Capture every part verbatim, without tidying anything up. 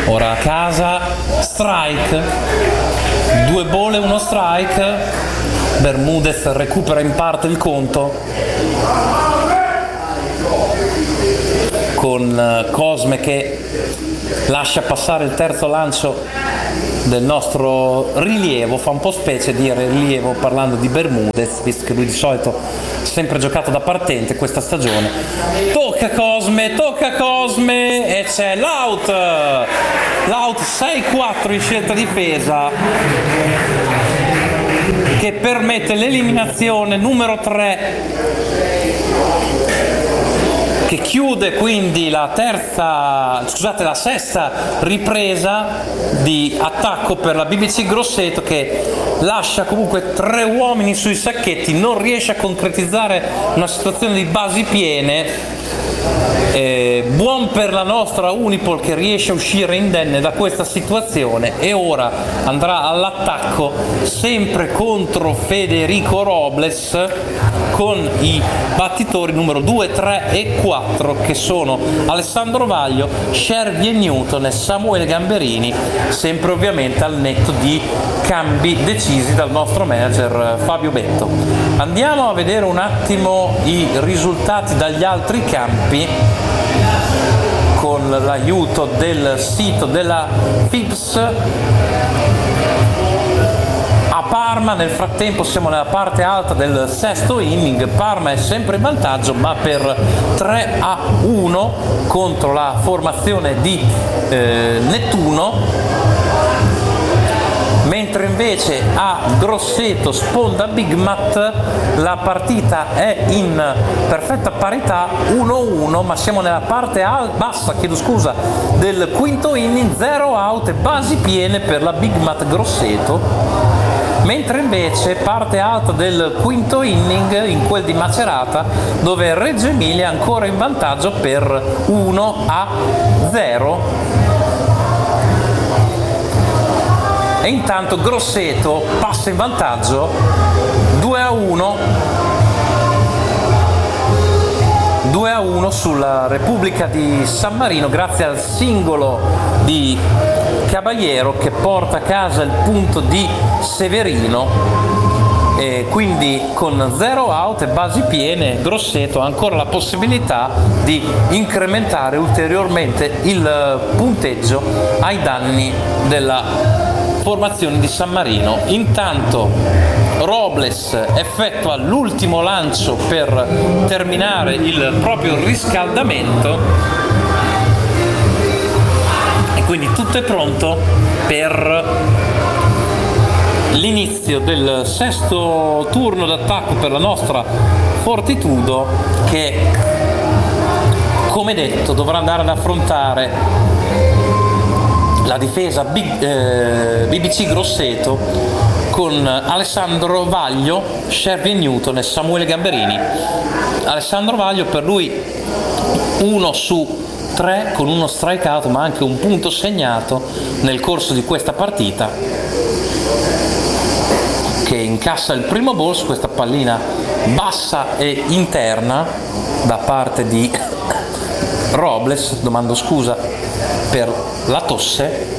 ora a casa, strike, due bolle, uno strike, Bermudez recupera in parte il conto con Cosme che lascia passare il terzo lancio del nostro rilievo. Fa un po' specie dire rilievo parlando di Bermudez, visto che lui di solito ha sempre giocato da partente questa stagione. Tocca Cosme, tocca Cosme e c'è l'out, l'out sei quattro in scelta difesa che permette l'eliminazione numero tre, che chiude quindi la terza, scusate, la sesta ripresa di attacco per la B B C Grosseto, che lascia comunque tre uomini sui sacchetti, non riesce a concretizzare una situazione di basi piene. Eh, buon per la nostra Unipol che riesce a uscire indenne da questa situazione e ora andrà all'attacco sempre contro Federico Robles con i battitori numero due, tre e quattro che sono Alessandro Vaglio, Shervie Newton e Samuele Gamberini, sempre ovviamente al netto di cambi decisi dal nostro manager Fabio Betto. Andiamo a vedere un attimo i risultati dagli altri campi con l'aiuto del sito della F I P S. A Parma nel frattempo siamo nella parte alta del sesto inning, Parma è sempre in vantaggio ma per tre a uno contro la formazione di eh, Nettuno, mentre invece a Grosseto sponda Big Mat la partita è in perfetta parità uno a uno, ma siamo nella parte al- bassa chiedo scusa, del quinto inning, zero out e basi piene per la Big Mat Grosseto, mentre invece parte alta del quinto inning in quel di Macerata dove Reggio Emilia è ancora in vantaggio per uno a zero. E intanto Grosseto passa in vantaggio due a uno due a uno sulla Repubblica di San Marino grazie al singolo di Caballero che porta a casa il punto di Severino. E quindi con zero out e basi piene Grosseto ha ancora la possibilità di incrementare ulteriormente il punteggio ai danni della formazione di San Marino. Intanto Robles effettua l'ultimo lancio per terminare il proprio riscaldamento e quindi tutto è pronto per l'inizio del sesto turno d'attacco per la nostra Fortitudo che, come detto, dovrà andare ad affrontare la difesa B B C Grosseto con Alessandro Vaglio, Shervie Newton e Samuele Gamberini. Alessandro Vaglio per lui uno su tre con uno strikeout ma anche un punto segnato nel corso di questa partita, che incassa il primo ball su questa pallina bassa e interna da parte di Robles. Domando scusa per la tosse.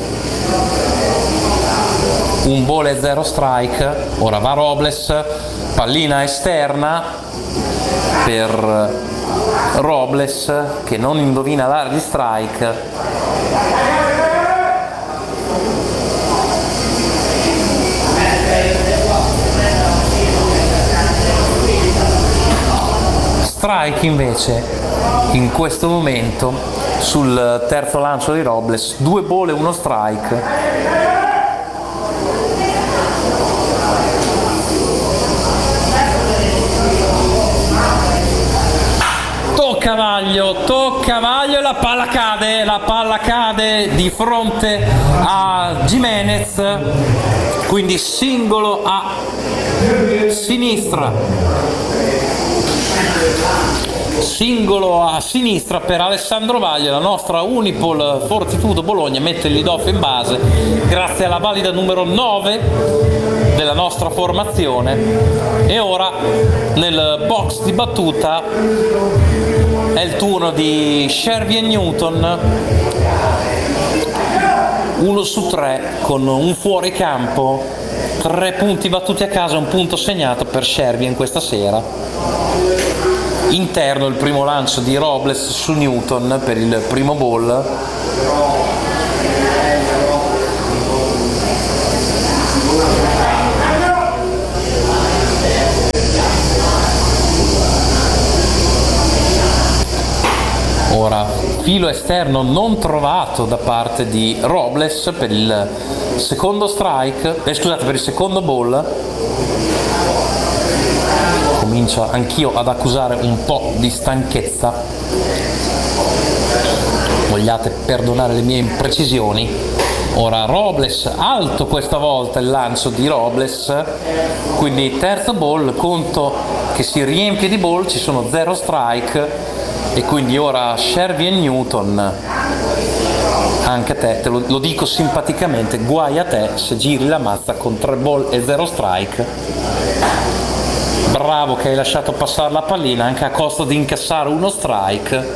Un ball e zero strike, ora va Robles, pallina esterna per Robles che non indovina dare di strike. Strike invece in questo momento sul terzo lancio di Robles, due ball e uno strike. Tocca Vaglio, tocca Vaglio e la palla cade, la palla cade di fronte a Jimenez, quindi singolo a sinistra. Singolo a sinistra per Alessandro Vaglio, la nostra Unipol Fortitudo Bologna mette il lead off in base grazie alla valida numero nove della nostra formazione. E ora nel box di battuta è il turno di Shervie Newton uno su tre con un fuoricampo, tre punti battuti a casa, un punto segnato per Shervien questa sera. Interno il primo lancio di Robles su Newton per il primo ball. Ora filo esterno non trovato da parte di Robles per il secondo strike, eh, scusate, per il secondo ball. Comincio anch'io ad accusare un po' di stanchezza, vogliate perdonare le mie imprecisioni. Ora Robles, alto questa volta il lancio di Robles, quindi terzo ball, conto che si riempie di ball, ci sono zero strike e quindi ora Shervien Newton, anche te, te lo, lo dico simpaticamente, guai a te se giri la mazza con tre ball e zero strike. Bravo che hai lasciato passare la pallina anche a costo di incassare uno strike.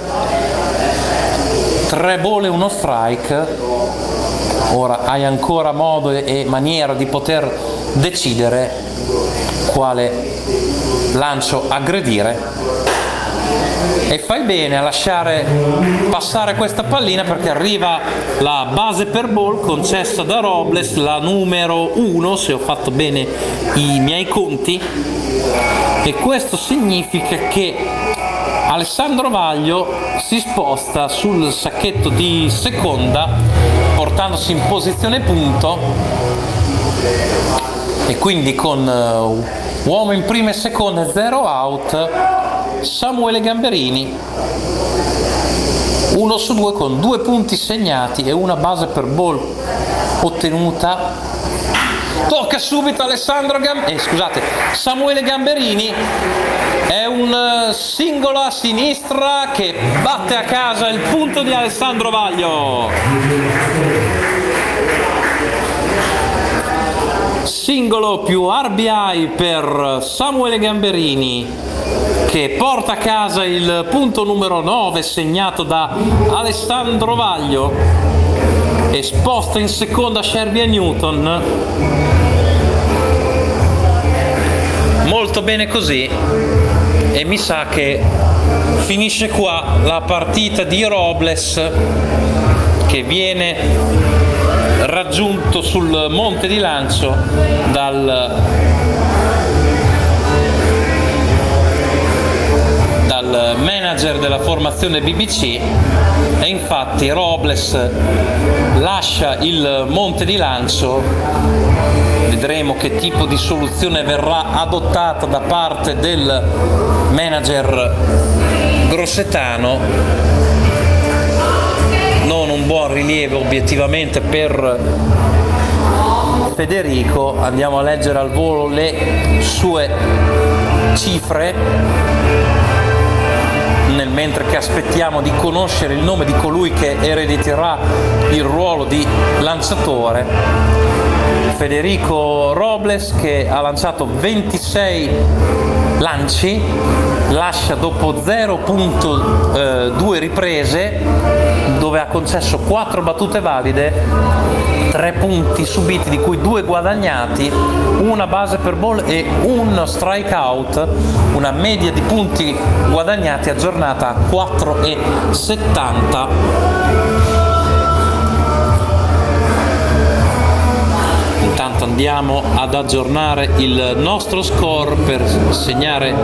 Tre ball e uno strike. Ora hai ancora modo e maniera di poter decidere quale lancio aggredire. E fai bene a lasciare passare questa pallina perché arriva la base per ball concessa da Robles, la numero uno, se ho fatto bene i miei conti, e questo significa che Alessandro Vaglio si sposta sul sacchetto di seconda portandosi in posizione punto, e quindi con uh, uomo in prima e seconda e zero out Samuele Gamberini uno su due con due punti segnati e una base per ball ottenuta. Tocca subito Alessandro Gam- eh, scusate, Samuele Gamberini, è un singolo a sinistra che batte a casa il punto di Alessandro Vaglio. Singolo più R B I per Samuele Gamberini, che porta a casa il punto numero nove segnato da Alessandro Vaglio e sposta in seconda Shervien Newton. Molto bene così, e mi sa che finisce qua la partita di Robles, che viene raggiunto sul monte di lancio dal dal manager della formazione B B C, e infatti Robles lascia il monte di lancio. Vedremo che tipo di soluzione verrà adottata da parte del manager grossetano. Non un buon rilievo obiettivamente per Federico. Andiamo a leggere al volo le sue cifre, nel mentre che aspettiamo di conoscere il nome di colui che erediterà il ruolo di lanciatore. Federico Robles, che ha lanciato ventisei lanci, lascia dopo zero virgola due riprese, dove ha concesso quattro battute valide, tre punti subiti di cui due guadagnati, una base per ball e un strikeout, una media di punti guadagnati aggiornata a quattro virgola settanta. Intanto andiamo ad aggiornare il nostro score per segnare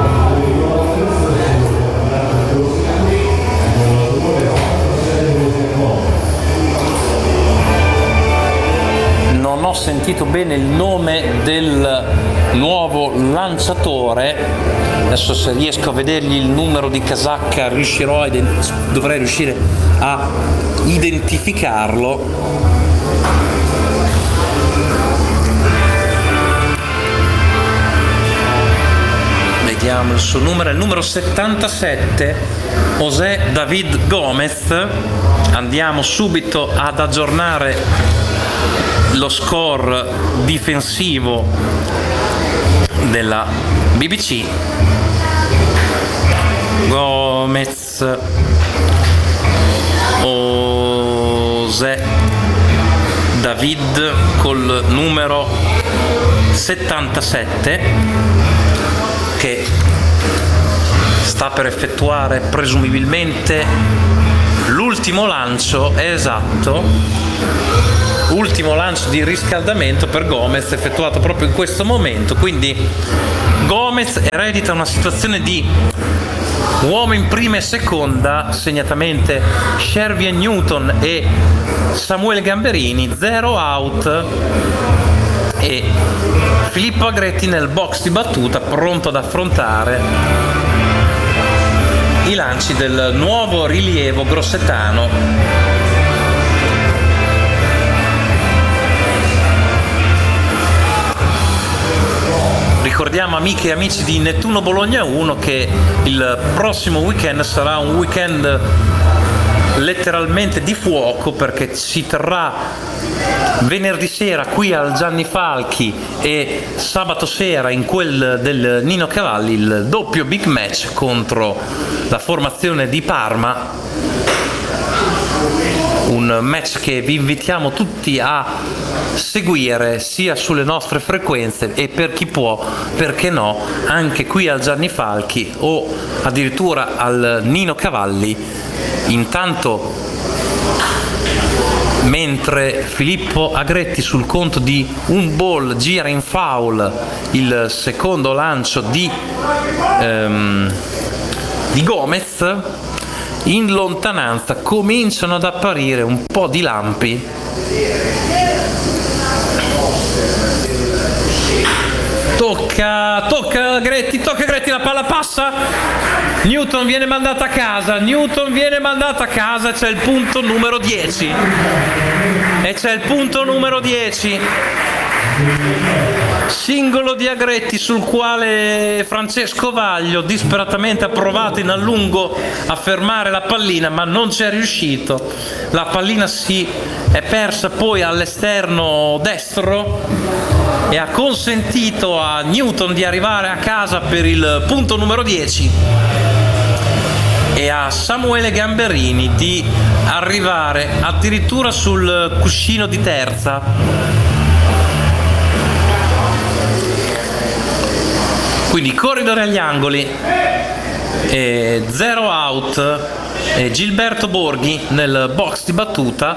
non ho sentito bene il nome del nuovo lanciatore. Adesso, se riesco a vedergli il numero di casacca, riuscirò a ident- dovrei riuscire a identificarlo. Vediamo il suo numero, è il numero settantasette, José David Gomez. Andiamo subito ad aggiornare lo score difensivo della B B C. Gomez, José David col numero settantasette, che sta per effettuare presumibilmente l'ultimo lancio, esatto, ultimo lancio di riscaldamento per Gomez, effettuato proprio in questo momento. Quindi Gomez eredita una situazione di uomo in prima e seconda, segnatamente Shervyen Newton e Samuele Gamberini, zero out, e Filippo Agretti nel box di battuta, pronto ad affrontare i lanci del nuovo rilievo grossetano. Ricordiamo, amiche e amici di Nettuno Bologna uno, che il prossimo weekend sarà un weekend letteralmente di fuoco, perché si terrà venerdì sera qui al Gianni Falchi e sabato sera in quel del Nino Cavalli il doppio big match contro la formazione di Parma, un match che vi invitiamo tutti a seguire sia sulle nostre frequenze e, per chi può, perché no, anche qui al Gianni Falchi o addirittura al Nino Cavalli. Intanto, mentre Filippo Agretti sul conto di un ball gira in foul il secondo lancio di, ehm, di Gomez, in lontananza cominciano ad apparire un po' di lampi. Tocca, tocca Agretti, tocca Agretti, la palla passa, Newton viene mandato a casa, Newton viene mandato a casa, c'è il punto numero dieci, e c'è il punto numero dieci, singolo di Agretti sul quale Francesco Vaglio disperatamente ha provato in a lungo a fermare la pallina, ma non ci è riuscito. La pallina si è persa poi all'esterno destro e ha consentito a Newton di arrivare a casa per il punto numero dieci e a Samuele Gamberini di arrivare addirittura sul cuscino di terza. Quindi corridore agli angoli, e zero out, e Gilberto Borghi nel box di battuta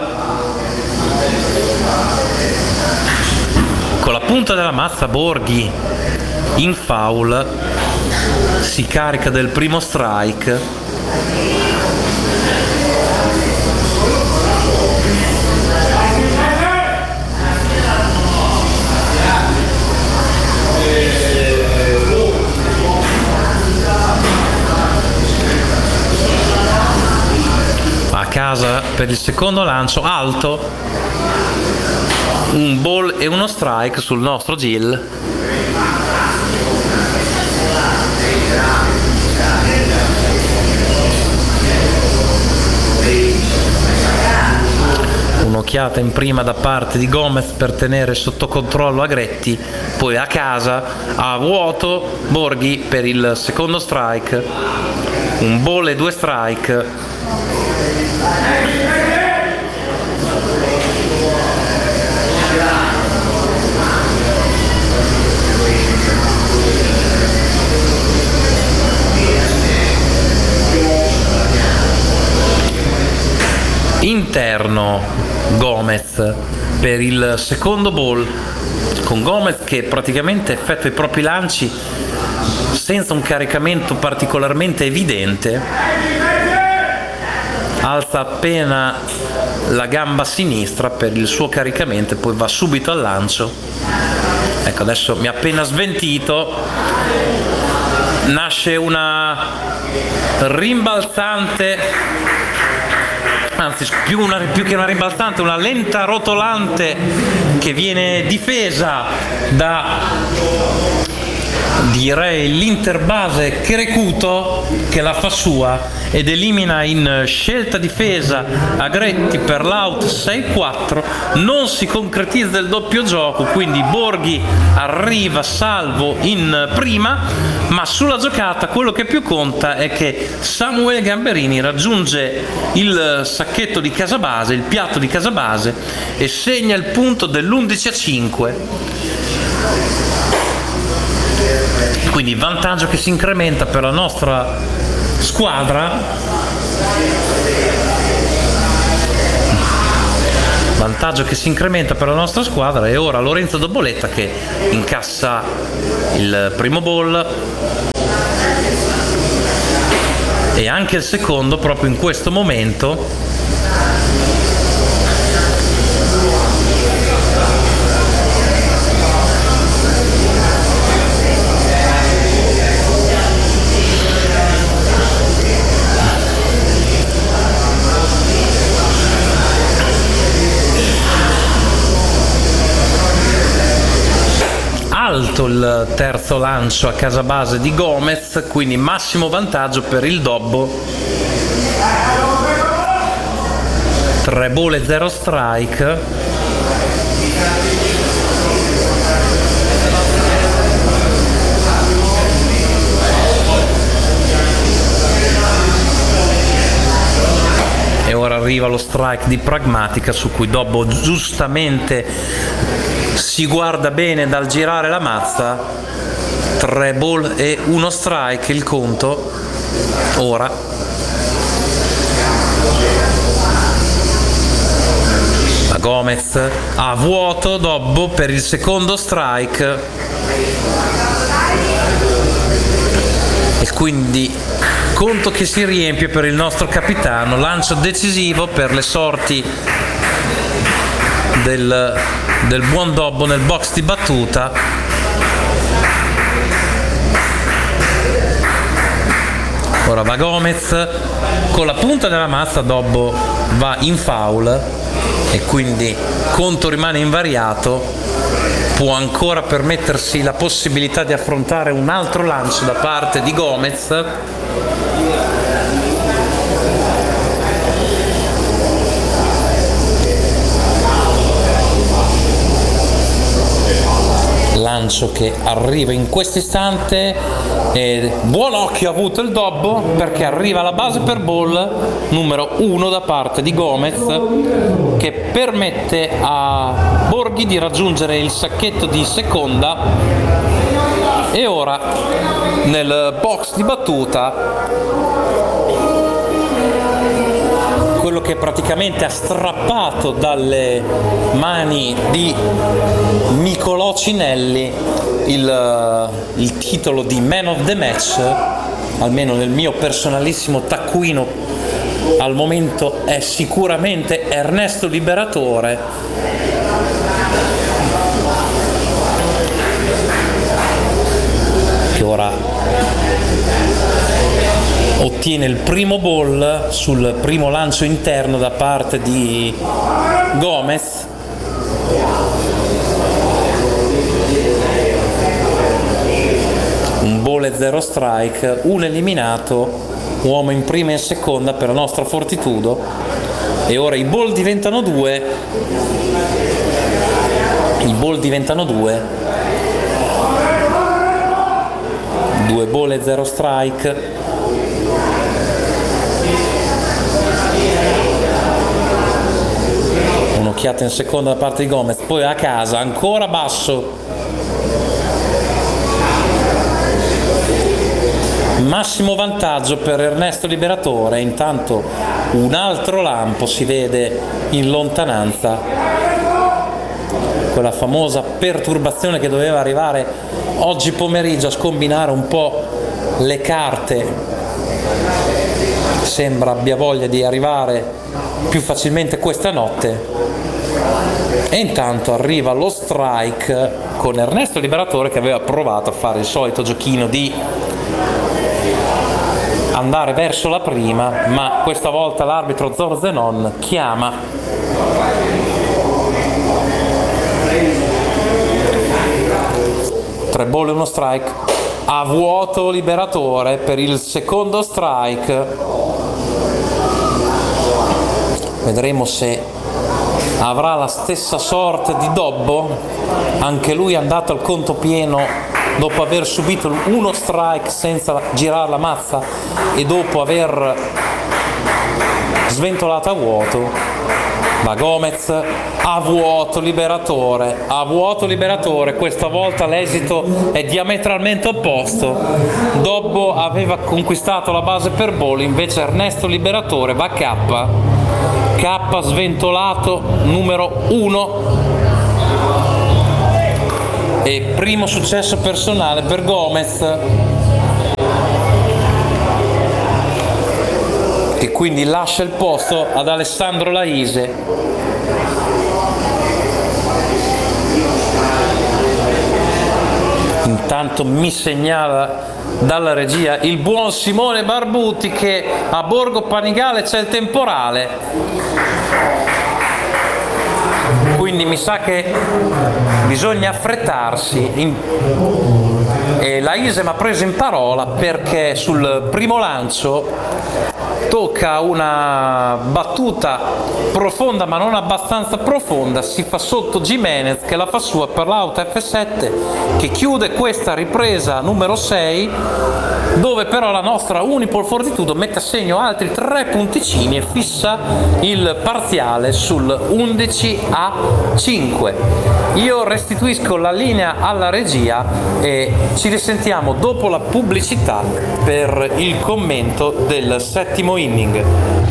con la punta della mazza. Borghi in foul si carica del primo strike. A casa per il secondo lancio alto, un ball e uno strike sul nostro Gil. Un'occhiata in prima da parte di Gomez per tenere sotto controllo Agretti, poi a casa a vuoto Borghi per il secondo strike, un ball e due strike. Interno Gomez per il secondo ball, con Gomez che praticamente effettua i propri lanci senza un caricamento particolarmente evidente, alza appena la gamba sinistra per il suo caricamento e poi va subito al lancio. Ecco, adesso mi ha appena smentito, nasce una rimbalzante, anzi più, una, più che una rimbalzante, una lenta rotolante che viene difesa da direi l'interbase Crecuto che la fa sua ed elimina in scelta difesa Agretti per l'out sei quattro. Non si concretizza il doppio gioco, quindi Borghi arriva salvo in prima, ma sulla giocata quello che più conta è che Samuele Gamberini raggiunge il sacchetto di Casabase, il piatto di Casabase, e segna il punto dell'undici a cinque. Quindi vantaggio che si incrementa per la nostra squadra, vantaggio che si incrementa per la nostra squadra e ora Lorenzo Doboletta che incassa il primo ball e anche il secondo proprio in questo momento. Alto il terzo lancio a Casabase di Gomez, quindi massimo vantaggio per il Dobbo. Tre ball e zero strike. E ora arriva lo strike di Pragmatica su cui Dobbo giustamente si guarda bene dal girare la mazza. Tre ball e uno strike il conto ora. La Gomez a vuoto Dobbo per il secondo strike e quindi conto che si riempie per il nostro capitano. Lancio decisivo per le sorti del del buon Dobbo nel box di battuta. Ora va Gomez con la punta della mazza, Dobbo va in foul e quindi conto rimane invariato. Può ancora permettersi la possibilità di affrontare un altro lancio da parte di Gomez. Lancio che arriva in questo istante e buon occhio ha avuto il Dobbo perché arriva alla base per ball numero uno da parte di Gomez che permette a Borghi di raggiungere il sacchetto di seconda e ora nel box di battuta quello che praticamente ha strappato dalle mani di Nicolò Cinelli il, il titolo di Man of the Match, almeno nel mio personalissimo taccuino al momento è sicuramente Ernesto Liberatore, che ora ottiene il primo ball sul primo lancio interno da parte di Gomez. Un ball e zero strike, un eliminato, uomo in prima e in seconda per la nostra Fortitudo e ora i ball diventano due, i ball diventano due, due ball e zero strike. Un'occhiata in seconda da parte di Gomez, poi a casa, ancora basso. Massimo vantaggio per Ernesto Liberatore, intanto un altro lampo si vede in lontananza. Quella famosa perturbazione che doveva arrivare oggi pomeriggio a scombinare un po' le carte. Sembra abbia voglia di arrivare più facilmente questa notte. E intanto arriva lo strike con Ernesto Liberatore che aveva provato a fare il solito giochino di andare verso la prima, ma questa volta l'arbitro Zorzenon chiama tre ball e uno strike. a vuoto liberatore per il secondo strike. Vedremo se avrà la stessa sorte di Dobbo, anche lui è andato al conto pieno dopo aver subito uno strike senza girare la mazza e dopo aver sventolato a vuoto. Ma Gomez a vuoto liberatore, a vuoto liberatore, questa volta l'esito è diametralmente opposto. Dobbo aveva conquistato la base per ball, invece Ernesto Liberatore va K, K sventolato numero uno e primo successo personale per Gomez, che quindi lascia il posto ad Alessandro Laise. Intanto mi segnala dalla regia il buon Simone Barbuti che a Borgo Panigale c'è il temporale, quindi mi sa che bisogna affrettarsi. In... e Laise mi ha preso in parola perché sul primo lancio tocca una battuta profonda ma non abbastanza profonda, si fa sotto Jimenez che la fa sua per l'auto F sette che chiude questa ripresa numero sei, dove però la nostra Unipol Fortitudo mette a segno altri tre punticini e fissa il parziale sul undici a cinque. Io restituisco la linea alla regia e ci risentiamo dopo la pubblicità per il commento del settimo inning.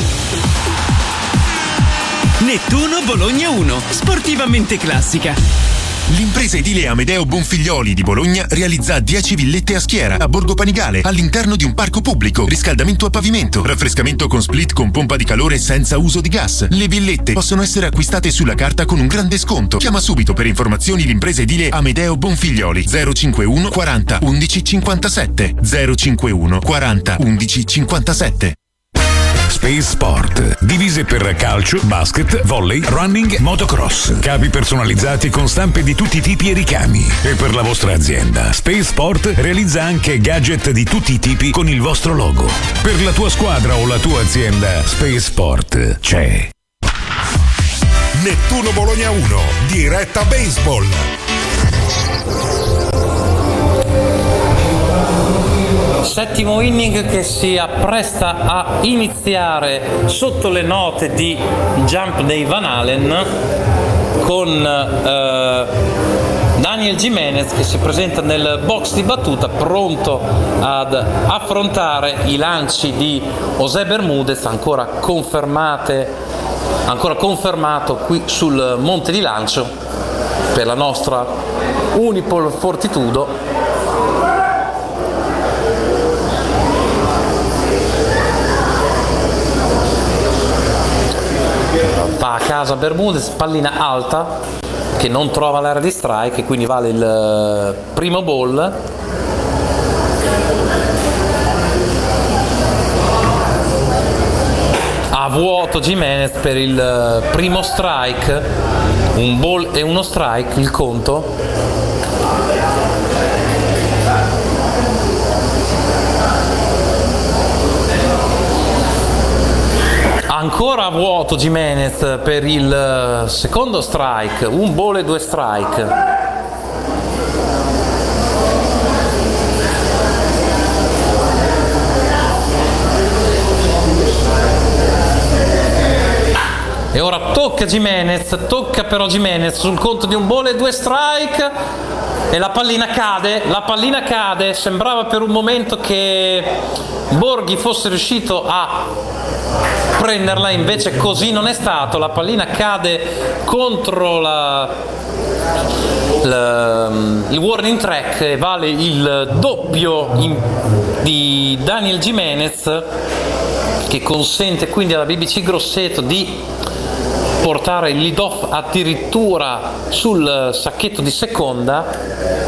Nettuno Bologna uno, sportivamente classica. L'impresa edile Amedeo Bonfiglioli di Bologna realizza dieci villette a schiera a Borgo Panigale all'interno di un parco pubblico, riscaldamento a pavimento, raffrescamento con split con pompa di calore senza uso di gas. Le villette possono essere acquistate sulla carta con un grande sconto. Chiama subito per informazioni l'impresa edile Amedeo Bonfiglioli zero cinquantuno quaranta undici cinquantasette zero cinquantuno quaranta undici cinquantasette. Space Sport. Divise per calcio, basket, volley, running, motocross. Capi personalizzati con stampe di tutti i tipi e ricami. E per la vostra azienda, Space Sport realizza anche gadget di tutti i tipi con il vostro logo. Per la tua squadra o la tua azienda, Space Sport c'è. Nettuno Bologna uno, diretta baseball. Settimo inning che si appresta a iniziare sotto le note di Jump dei Van Halen con eh, Daniel Jimenez che si presenta nel box di battuta pronto ad affrontare i lanci di José Bermudez, ancora confermate ancora confermato qui sul monte di lancio per la nostra Unipol Fortitudo. Va a casa Bermudez, pallina alta che non trova l'area di strike e quindi vale il primo ball. A vuoto Jimenez per il primo strike, un ball e uno strike il conto. Ancora a vuoto Jimenez per il secondo strike, un ball e due strike. E ora tocca Jimenez, tocca però Jimenez sul conto di un ball e due strike e la pallina cade, la pallina cade, sembrava per un momento che Borghi fosse riuscito a prenderla, invece così non è stato, la pallina cade contro la, la, il warning track e vale il doppio in, di Daniel Jimenez, che consente quindi alla B B C Grosseto di portare il lead off addirittura sul sacchetto di seconda.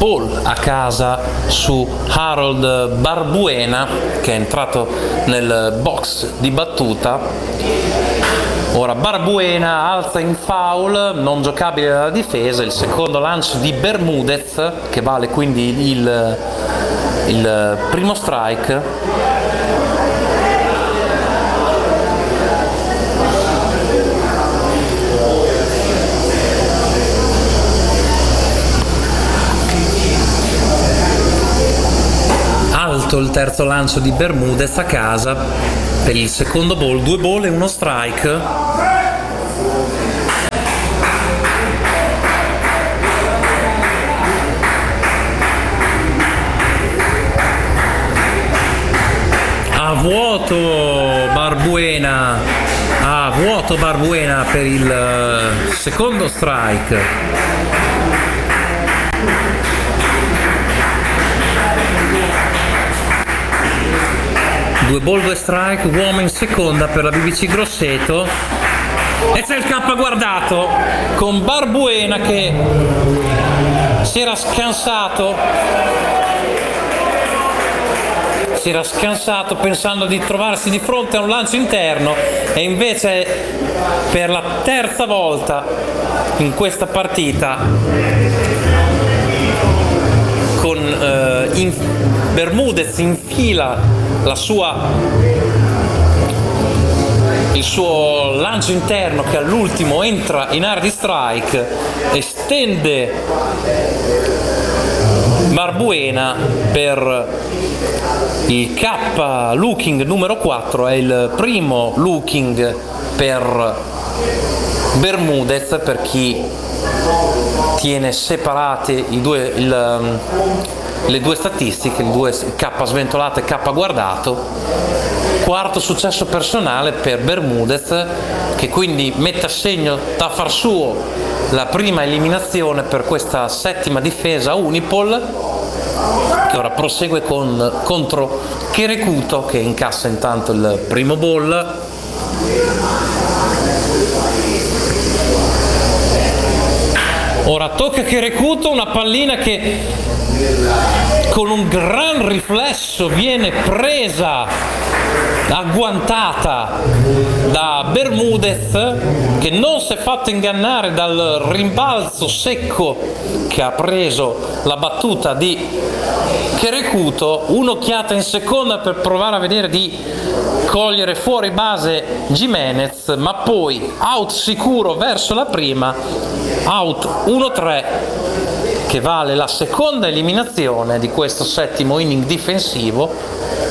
ball a casa su Harold Barbuena, che è entrato nel box di battuta. Ora Barbuena alza in foul, non giocabile dalla difesa, il secondo lancio di Bermudez, che vale quindi il, il primo strike. Alto il terzo lancio di Bermudez a casa per il secondo ball, due ball e uno strike. A vuoto Barbuena, a vuoto Barbuena per il secondo strike. Due ball, due strike, uomo in seconda per la B B C Grosseto, e c'è il K guardato con Barbuena che si era scansato si era scansato pensando di trovarsi di fronte a un lancio interno, e invece per la terza volta in questa partita con eh, in, Bermudez infila la sua il suo lancio interno, che all'ultimo entra in area di strike, estende Barbuena per il K looking numero quattro. È il primo looking per Bermudez, per chi tiene separate i due il, le due statistiche, il due K sventolato e K guardato. Quarto successo personale per Bermudez, che quindi mette a segno da far suo la prima eliminazione per questa settima difesa Unipol, che ora prosegue con, contro Cherecuto, che incassa intanto il primo ball. Ora tocca a Cherecuto, una pallina che con un gran riflesso viene presa, agguantata da Bermudez, che non si è fatto ingannare dal rimbalzo secco che ha preso la battuta di Cherecuto. Un'occhiata in seconda per provare a vedere di cogliere fuori base Jimenez, ma poi out sicuro verso la prima, out uno tre, che vale la seconda eliminazione di questo settimo inning difensivo.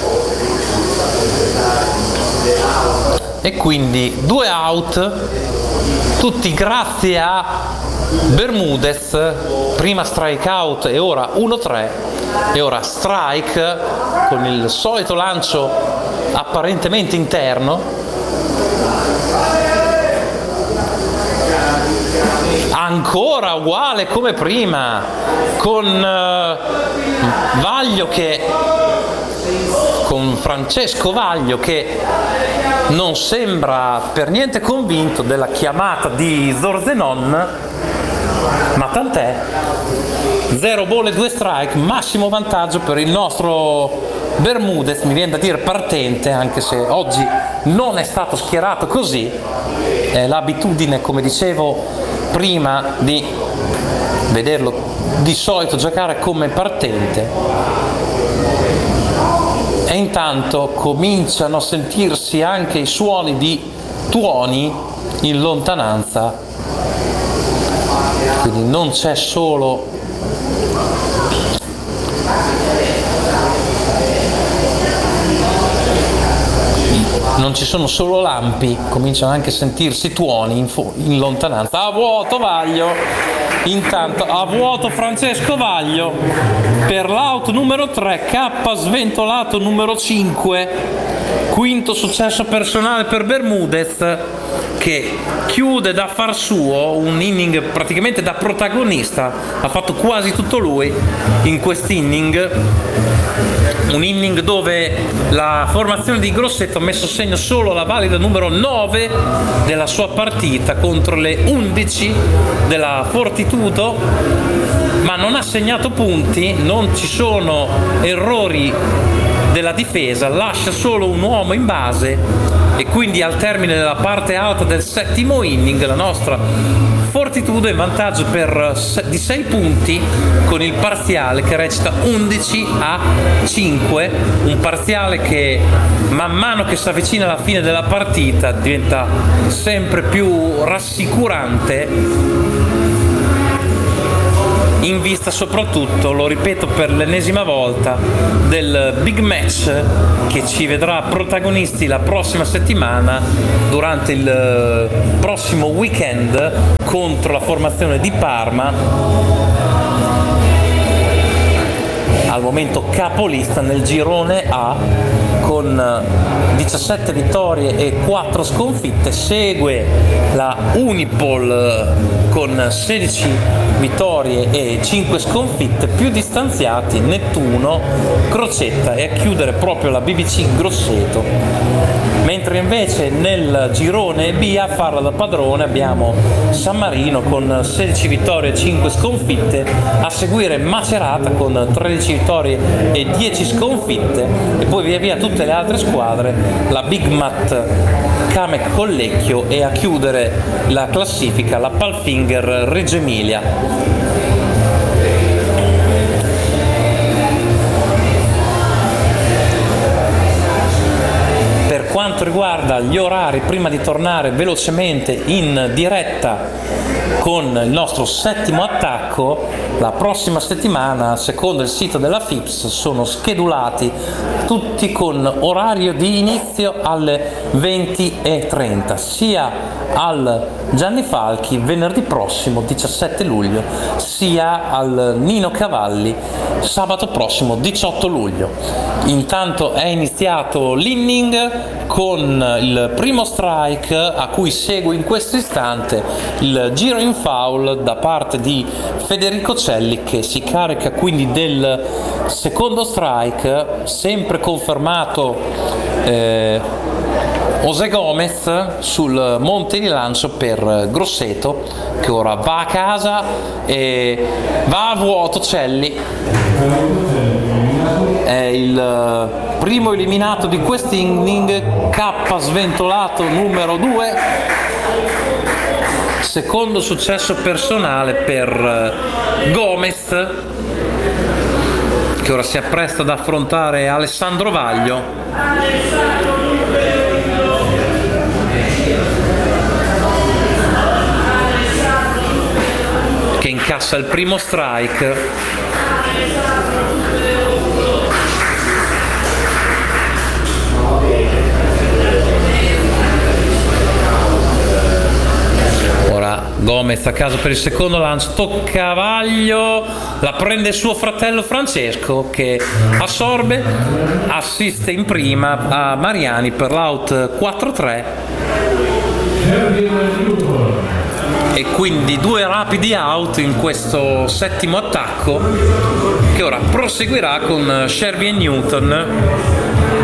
E quindi due out, tutti grazie a Bermudez. Prima strike out e ora uno tre, e ora strike con il solito lancio apparentemente interno. Ancora uguale come prima, con uh, Vaglio che con Francesco Vaglio che non sembra per niente convinto della chiamata di Zorzenon, ma tant'è. Zero ball e due strike, massimo vantaggio per il nostro Bermudez, mi viene da dire partente, anche se oggi non è stato schierato così. È l'abitudine, come dicevo prima, di vederlo di solito giocare come partente. E intanto cominciano a sentirsi anche i suoni di tuoni in lontananza, quindi non c'è solo non ci sono solo lampi, cominciano anche a sentirsi tuoni in, fo- in lontananza. A vuoto Vaglio, intanto a vuoto Francesco Vaglio per l'out numero tre, K sventolato numero cinque, quinto successo personale per Bermudez, che chiude da far suo un inning praticamente da protagonista. Ha fatto quasi tutto lui in quest'inning. un inning dove la formazione di Grosseto ha messo segno solo alla valida numero nove della sua partita contro le undici della Fortitudo, ma non ha segnato punti, non ci sono errori della difesa, lascia solo un uomo in base e quindi al termine della parte alta del settimo inning la nostra Fortitudo è in vantaggio per, di sei punti con il parziale che recita undici a cinque, un parziale che man mano che si avvicina alla fine della partita diventa sempre più rassicurante, in vista soprattutto, lo ripeto per l'ennesima volta, del big match che ci vedrà protagonisti la prossima settimana durante il prossimo weekend contro la formazione di Parma, al momento capolista nel girone A con diciassette vittorie e quattro sconfitte. Segue la Unipol con sedici vittorie e cinque sconfitte, più distanziati Nettuno, Crocetta e a chiudere proprio la B B C Grosseto. Mentre invece nel girone B a farla da padrone abbiamo San Marino con sedici vittorie e cinque sconfitte, a seguire Macerata con tredici vittorie e dieci sconfitte e poi via via tutte le altre squadre, la Big Mat Camec Collecchio e a chiudere la classifica la Palfinger Reggio Emilia. Per quanto riguarda gli orari, prima di tornare velocemente in diretta con il nostro settimo attacco, la prossima settimana, secondo il sito della F I P S, sono schedulati tutti con orario di inizio alle venti e trenta, sia al Gianni Falchi venerdì prossimo diciassette luglio, sia al Nino Cavalli sabato prossimo diciotto luglio. Intanto è iniziato l'inning con il primo strike a cui segue in questo istante il giro in foul da parte di Federico Celli, che si carica quindi del secondo strike, sempre confermato eh, José Gomez sul monte di lancio per Grosseto, che ora va a casa e va a vuoto. Celli è il primo eliminato di quest'inning, K sventolato numero due, secondo successo personale per Gomez, che ora si appresta ad affrontare Alessandro Vaglio. Che incassa il primo strike. Ora Gomez a casa per il secondo lancio, tocca a Vaglio, la prende suo fratello Francesco che assorbe, assiste in prima a Mariani per l'out quattro tre. E quindi due rapidi out in questo settimo attacco, che ora proseguirà con Shervy e Newton